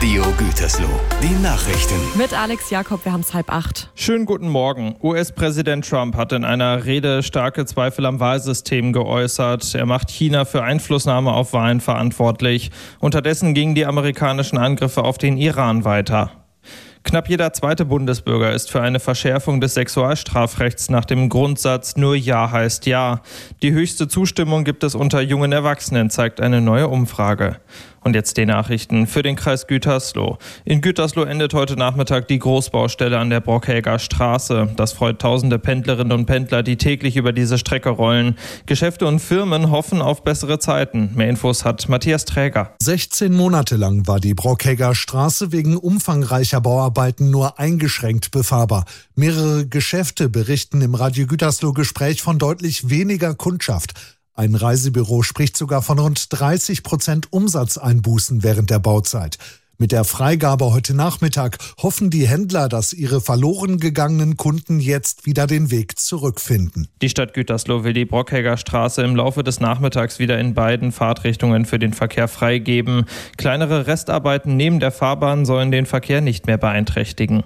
Radio Gütersloh, die Nachrichten. Mit Alex Jakob, wir haben es 7:30. Schönen guten Morgen. US-Präsident Trump hat in einer Rede starke Zweifel am Wahlsystem geäußert. Er macht China für Einflussnahme auf Wahlen verantwortlich. Unterdessen gingen die amerikanischen Angriffe auf den Iran weiter. Knapp jeder zweite Bundesbürger ist für eine Verschärfung des Sexualstrafrechts nach dem Grundsatz nur Ja heißt Ja. Die höchste Zustimmung gibt es unter jungen Erwachsenen, zeigt eine neue Umfrage. Und jetzt die Nachrichten für den Kreis Gütersloh. In Gütersloh endet heute Nachmittag die Großbaustelle an der Brockhäger Straße. Das freut tausende Pendlerinnen und Pendler, die täglich über diese Strecke rollen. Geschäfte und Firmen hoffen auf bessere Zeiten. Mehr Infos hat Matthias Träger. 16 Monate lang war die Brockhäger Straße wegen umfangreicher Bauarbeiten nur eingeschränkt befahrbar. Mehrere Geschäfte berichten im Radio Gütersloh Gespräch von deutlich weniger Kundschaft. Ein Reisebüro spricht sogar von rund 30% Umsatzeinbußen während der Bauzeit. Mit der Freigabe heute Nachmittag hoffen die Händler, dass ihre verloren gegangenen Kunden jetzt wieder den Weg zurückfinden. Die Stadt Gütersloh will die Brockhäger Straße im Laufe des Nachmittags wieder in beiden Fahrtrichtungen für den Verkehr freigeben. Kleinere Restarbeiten neben der Fahrbahn sollen den Verkehr nicht mehr beeinträchtigen.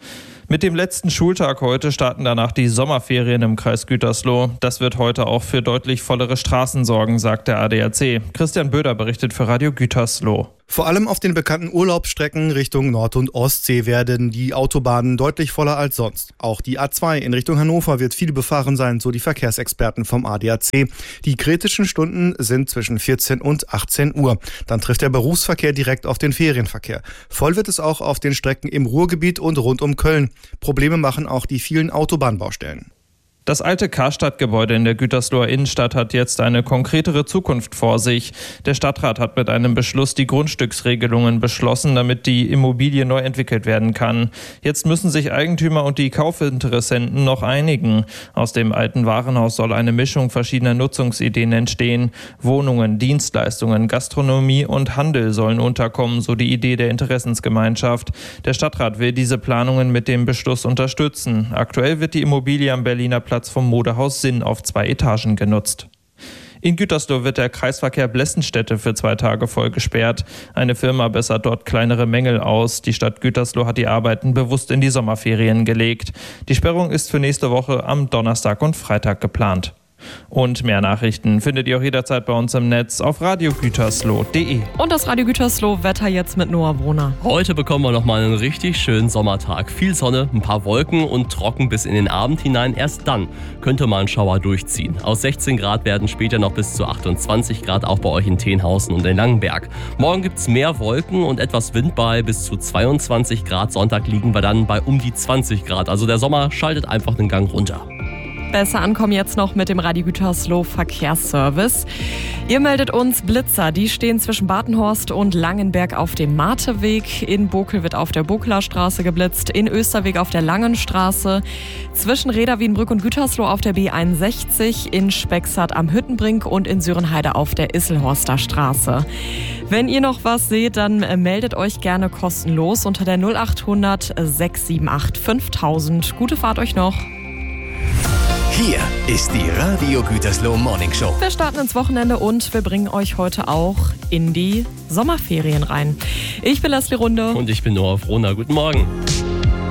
Mit dem letzten Schultag heute starten danach die Sommerferien im Kreis Gütersloh. Das wird heute auch für deutlich vollere Straßen sorgen, sagt der ADAC. Christian Böder berichtet für Radio Gütersloh. Vor allem auf den bekannten Urlaubsstrecken Richtung Nord- und Ostsee werden die Autobahnen deutlich voller als sonst. Auch die A2 in Richtung Hannover wird viel befahren sein, so die Verkehrsexperten vom ADAC. Die kritischen Stunden sind zwischen 14 und 18 Uhr. Dann trifft der Berufsverkehr direkt auf den Ferienverkehr. Voll wird es auch auf den Strecken im Ruhrgebiet und rund um Köln. Probleme machen auch die vielen Autobahnbaustellen. Das alte Karstadt-Gebäude in der Gütersloher Innenstadt hat jetzt eine konkretere Zukunft vor sich. Der Stadtrat hat mit einem Beschluss die Grundstücksregelungen beschlossen, damit die Immobilie neu entwickelt werden kann. Jetzt müssen sich Eigentümer und die Kaufinteressenten noch einigen. Aus dem alten Warenhaus soll eine Mischung verschiedener Nutzungsideen entstehen. Wohnungen, Dienstleistungen, Gastronomie und Handel sollen unterkommen, so die Idee der Interessensgemeinschaft. Der Stadtrat will diese Planungen mit dem Beschluss unterstützen. Aktuell wird die Immobilie am Berliner Platz vom Modehaus Sinn auf 2 Etagen genutzt. In Gütersloh wird der Kreisverkehr Blessenstädte für 2 Tage voll gesperrt. Eine Firma bessert dort kleinere Mängel aus. Die Stadt Gütersloh hat die Arbeiten bewusst in die Sommerferien gelegt. Die Sperrung ist für nächste Woche am Donnerstag und Freitag geplant. Und mehr Nachrichten findet ihr auch jederzeit bei uns im Netz auf radiogütersloh.de. Und das Radio Gütersloh Wetter jetzt mit Noah Wohner. Heute bekommen wir nochmal einen richtig schönen Sommertag. Viel Sonne, ein paar Wolken und trocken bis in den Abend hinein. Erst dann könnte mal ein Schauer durchziehen. Aus 16 Grad werden später noch bis zu 28 Grad auch bei euch in Tenhausen und in Langenberg. Morgen gibt es mehr Wolken und etwas Wind bei bis zu 22 Grad. Sonntag liegen wir dann bei um die 20 Grad. Also der Sommer schaltet einfach den Gang runter. Besser ankommen jetzt noch mit dem Radio Gütersloh Verkehrsservice. Ihr meldet uns Blitzer, die stehen zwischen Badenhorst und Langenberg auf dem Marteweg. In Bokel wird auf der Bokeler Straße geblitzt, in Österweg auf der Langenstraße, zwischen Reda, Wienbrück und Gütersloh auf der B61, in Spexart am Hüttenbrink und in Sörenheide auf der Isselhorster Straße. Wenn ihr noch was seht, dann meldet euch gerne kostenlos unter der 0800 678 5000. Gute Fahrt euch noch. Hier ist die Radio Gütersloh Morning Show. Wir starten ins Wochenende und wir bringen euch heute auch in die Sommerferien rein. Ich bin Leslie Runde. Und ich bin Noah Frohner. Guten Morgen.